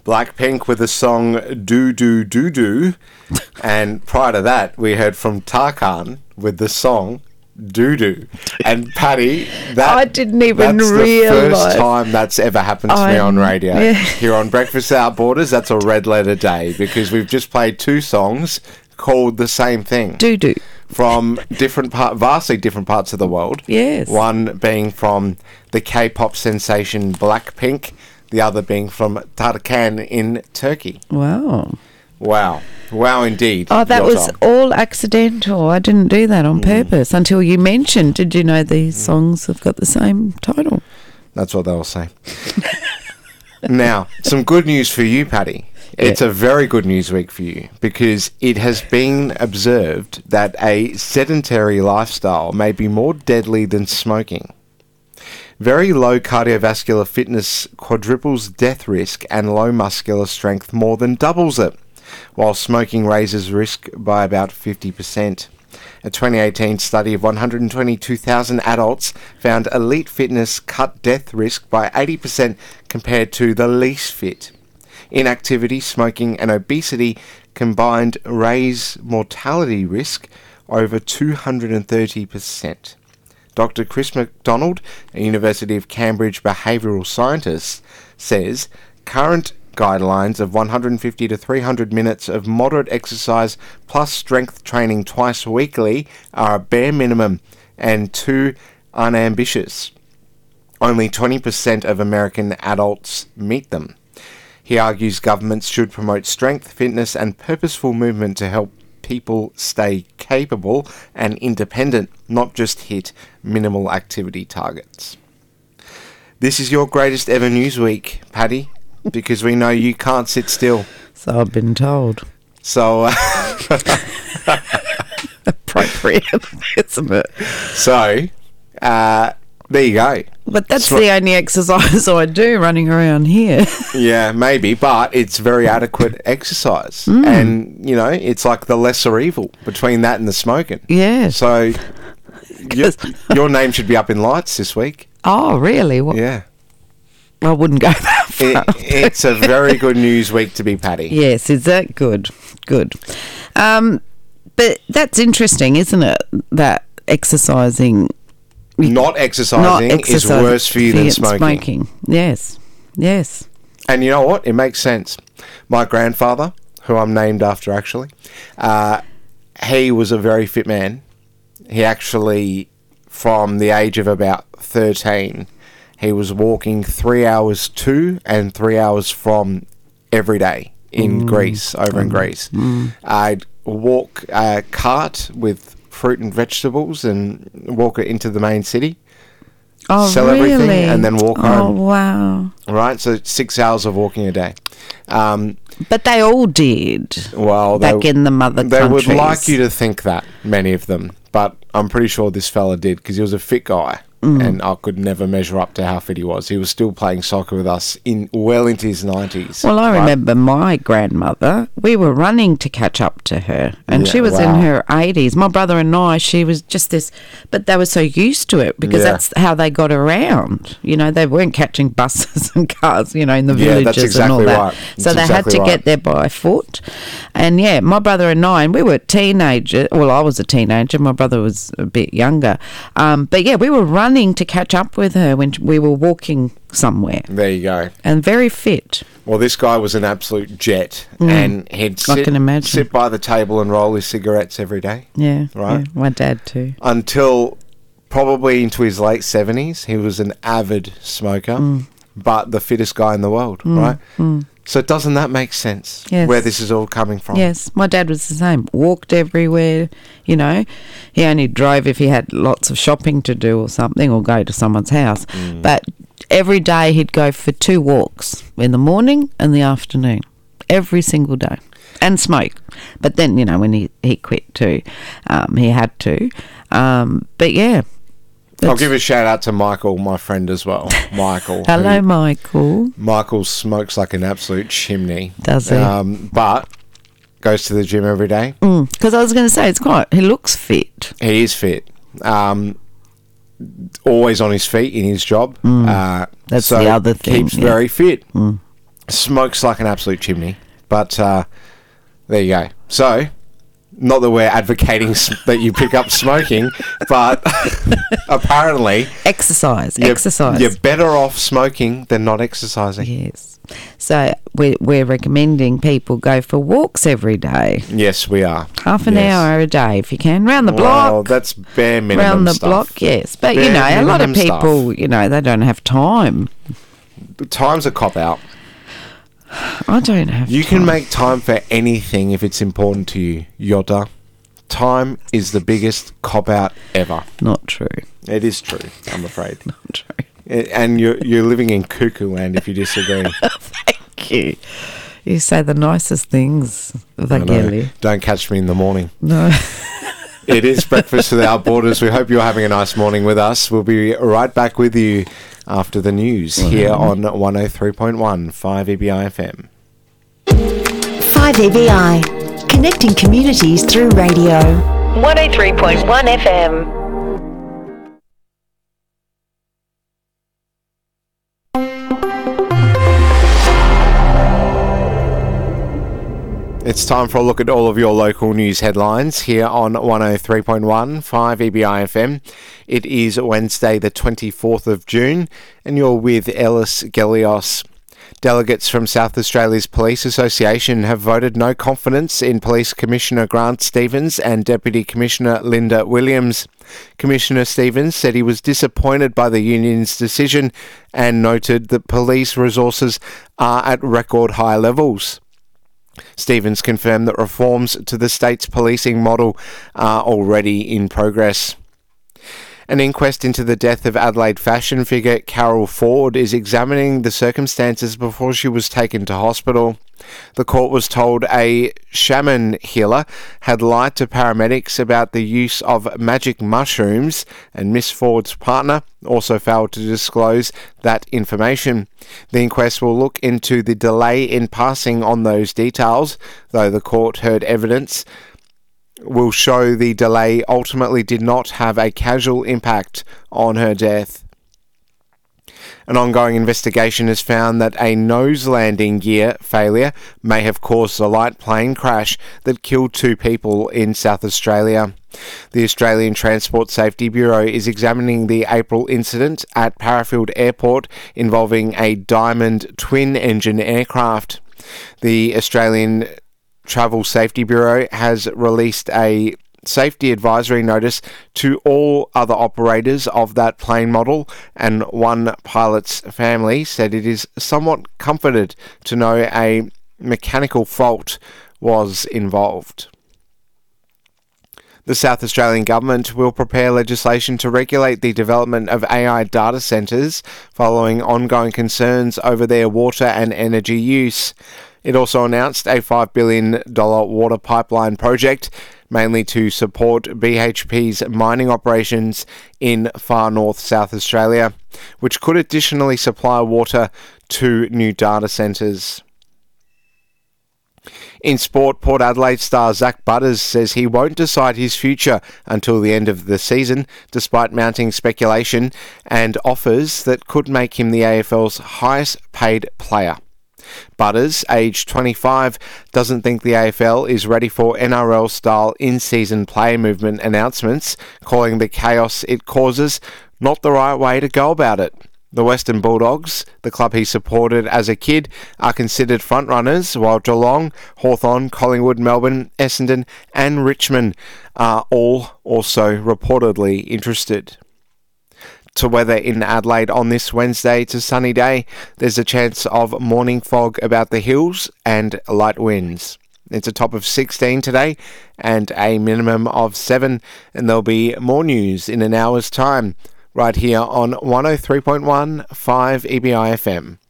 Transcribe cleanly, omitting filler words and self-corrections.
Blackpink with the song Do Do Do Do. And prior to that, we heard from Tarkan with the song Doo Doo. And Paddy, I didn't even that's realise. the first time that's ever happened to me on radio. Yeah. Here on Breakfast Without Borders, that's a red letter day because we've just played two songs called the same thing. Doo-doo. From vastly different parts of the world. Yes. One being from the K-pop sensation Blackpink, the other being from Tarkan in Turkey. Wow. Wow, indeed. Oh, that was all accidental. I didn't do that on purpose until you mentioned. Did you know these songs have got the same title? That's what they'll say. Now, some good news for you, Paddy. It's a very good news week for you because it has been observed that a sedentary lifestyle may be more deadly than smoking. Very low cardiovascular fitness quadruples death risk and low muscular strength more than doubles it, while smoking raises risk by about 50%. A 2018 study of 122,000 adults found elite fitness cut death risk by 80% compared to the least fit. Inactivity, smoking and obesity combined raise mortality risk over 230%. Dr. Chris McDonald, a University of Cambridge behavioural scientist, says current guidelines of 150 to 300 minutes of moderate exercise plus strength training twice weekly are a bare minimum and too unambitious. Only 20% of American adults meet them. He argues governments should promote strength, fitness and purposeful movement to help people stay capable and independent, not just hit minimal activity targets. This is your greatest ever news week, Paddy, because we know you can't sit still. So I've been told. So, Appropriate, isn't it? So, there you go. But that's the only exercise I do running around here. Yeah, maybe, but it's very adequate exercise. And, you know, it's like the lesser evil between that and the smoking. Yeah. So, your name should be up in lights this week. Oh, really? Well, Yeah. I wouldn't go that far. It's a very good news week to be Paddy. Yes, is that good? Good. But that's interesting, isn't it? That exercising... Not exercising is worse for you than smoking. Yes. Yes. And you know what? It makes sense. My grandfather, who I'm named after actually, he was a very fit man. He actually, from the age of about 13, he was walking 3 hours to and 3 hours from every day in Greece, over in Greece. I'd walk a cart with fruit and vegetables and walk it into the main city. Oh, sell really? everything and then walk home. Oh, wow. Right, so 6 hours of walking a day. But they all did. Well, back in the mother they countries. would like you to think that, many of them, but I'm pretty sure this fella did because he was a fit guy. And I could never measure up to how fit he was. He was still playing soccer with us well into his 90s. Well, I remember my grandmother, we were running to catch up to her, and she was in her 80s. My brother and I, she was just this, but they were so used to it because that's how they got around. You know, they weren't catching buses and cars, you know, in the villages that's exactly and all that. right. So they had to get there by foot. And my brother and I, and we were teenagers. Well, I was a teenager. My brother was a bit younger. But we were running to catch up with her when we were walking somewhere. There you go. And very fit. Well, this guy was an absolute jet, and he'd I can imagine. sit by the table and roll his cigarettes every day. Yeah. Right? Yeah, my dad too. Until probably into his late 70s, he was an avid smoker, but the fittest guy in the world, right? So doesn't that make sense? Yes. Where this is all coming from? Yes, my dad was the same. Walked everywhere, you know. He only drove if he had lots of shopping to do or something, or go to someone's house. But every day he'd go for 2 walks, in the morning and the afternoon, every single day, and smoke. But then, you know, when he quit too, he had to. But yeah. I'll give a shout out to Michael, my friend as well. Michael. Hello, Michael. Michael smokes like an absolute chimney. Does he? But goes to the gym every day. Because I was going to say, he looks fit. He is fit. Always on his feet in his job. That's so the other thing. Keeps very fit. Smokes like an absolute chimney. But there you go. So, not that we're advocating that you pick up smoking, but apparently... Exercise. You're better off smoking than not exercising. Yes. So we're recommending people go for walks every day. Yes, we are. Half an hour a day if you can. Round the block. Well, that's bare minimum Round the stuff. block, yes. But, Bare a lot of minimum people, stuff. they don't have time. Time's a cop-out. I don't have You time. can make time for anything if it's important to you, Yoda. Time is the biggest cop-out ever. Not true. It is true, I'm afraid. Not true. And you're living in cuckoo land if you disagree. Thank you. You say the nicest things, I know. Vangeli. Don't catch me in the morning. No. It is Breakfast Without Borders. We hope you're having a nice morning with us. We'll be right back with you after the news here on 103.1 5EBI FM. 5EBI, connecting communities through radio. 103.1 FM. It's time for a look at all of your local news headlines here on 103.1 5EBI FM. It is Wednesday the 24th of June and you're with Ellis Gelios. Delegates from South Australia's Police Association have voted no confidence in Police Commissioner Grant Stevens and Deputy Commissioner Linda Williams. Commissioner Stevens said he was disappointed by the union's decision and noted that police resources are at record high levels. Stevens confirmed that reforms to the state's policing model are already in progress. An inquest into the death of Adelaide fashion figure Carol Ford is examining the circumstances before she was taken to hospital. The court was told a shaman healer had lied to paramedics about the use of magic mushrooms, and Miss Ford's partner also failed to disclose that information. The inquest will look into the delay in passing on those details, though the court heard evidence will show the delay ultimately did not have a causal impact on her death. An ongoing investigation has found that a nose landing gear failure may have caused a light plane crash that killed 2 people in South Australia. The Australian Transport Safety Bureau is examining the April incident at Parafield Airport involving a Diamond twin-engine aircraft. The Australian Travel Safety Bureau has released a safety advisory notice to all other operators of that plane model, and one pilot's family said it is somewhat comforted to know a mechanical fault was involved. The South Australian Government will prepare legislation to regulate the development of AI data centres following ongoing concerns over their water and energy use. It also announced a $5 billion water pipeline project, mainly to support BHP's mining operations in far north South Australia, which could additionally supply water to new data centres. In sport, Port Adelaide star Zach Butters says he won't decide his future until the end of the season, despite mounting speculation and offers that could make him the AFL's highest paid player. Butters, aged 25, doesn't think the AFL is ready for NRL-style in-season player movement announcements, calling the chaos it causes not the right way to go about it. The Western Bulldogs, the club he supported as a kid, are considered frontrunners, while Geelong, Hawthorn, Collingwood, Melbourne, Essendon and Richmond are all also reportedly interested. To weather in Adelaide on this Wednesday, it's a sunny day. There's a chance of morning fog about the hills and light winds. It's a top of 16 today and a minimum of 7, and there'll be more news in an hour's time right here on 103.1 5EBI FM.